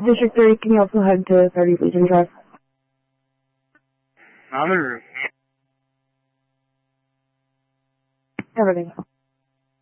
District 3, can you also head to 30 Legion Drive? I'm in route. Everything.